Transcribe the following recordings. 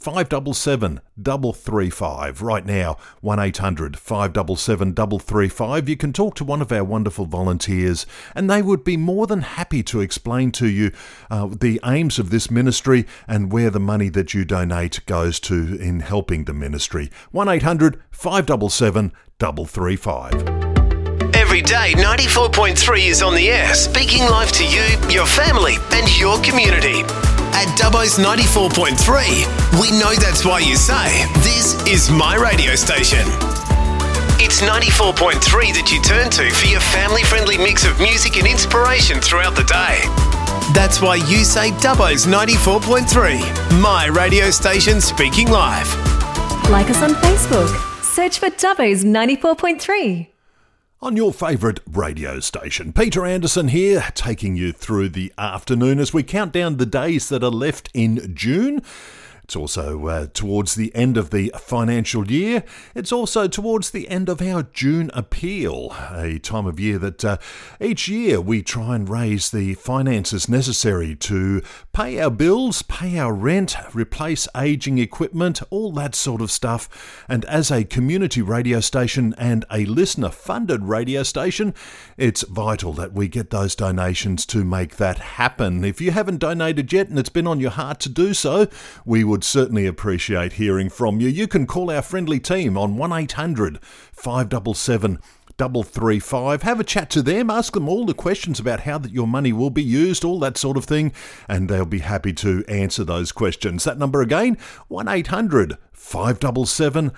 577 335. Right now, 1800 577 335. You can talk to one of our wonderful volunteers and they would be more than happy to explain to you the aims of this ministry and where the money that you donate goes to in helping the ministry. 1800 577 335. Every day, 94.3 is on the air, speaking live to you, your family, and your community. At Dubbo's 94.3, we know that's why you say, this is my radio station. It's 94.3 that you turn to for your family-friendly mix of music and inspiration throughout the day. That's why you say Dubbo's 94.3, my radio station speaking live. Like us on Facebook. Search for Dubbo's 94.3. On your favourite radio station, Peter Anderson here, taking you through the afternoon as we count down the days that are left in June. It's also towards the end of the financial year. It's also towards the end of our June appeal, a time of year that each year we try and raise the finances necessary to pay our bills, pay our rent, replace ageing equipment, all that sort of stuff. And as a community radio station and a listener-funded radio station, it's vital that we get those donations to make that happen. If you haven't donated yet and it's been on your heart to do so, we would certainly appreciate hearing from you. You can call our friendly team on 1800 577 335. Have a chat to them, ask them all the questions about how that your money will be used, all that sort of thing, and they'll be happy to answer those questions. That number again, 1800 577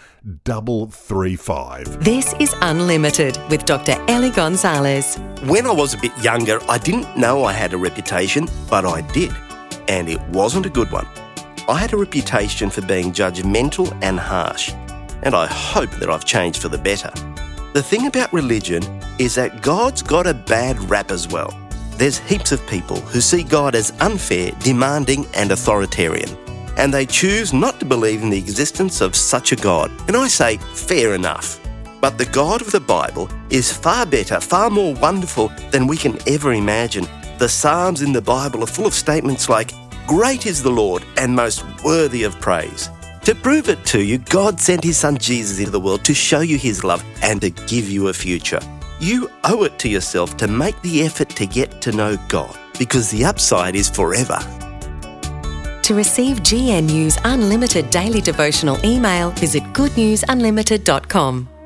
335. This is Unlimited with Dr. Ellie Gonzalez. When I was a bit younger, I didn't know I had a reputation, but I did, and it wasn't a good one. I had a reputation for being judgmental and harsh, and I hope that I've changed for the better. The thing about religion is that God's got a bad rap as well. There's heaps of people who see God as unfair, demanding and authoritarian, and they choose not to believe in the existence of such a God. And I say, fair enough. But the God of the Bible is far better, far more wonderful than we can ever imagine. The Psalms in the Bible are full of statements like, "Great is the Lord and most worthy of praise." To prove it to you, God sent his son Jesus into the world to show you his love and to give you a future. You owe it to yourself to make the effort to get to know God, because the upside is forever. To receive GNU's Unlimited Daily Devotional email, visit goodnewsunlimited.com.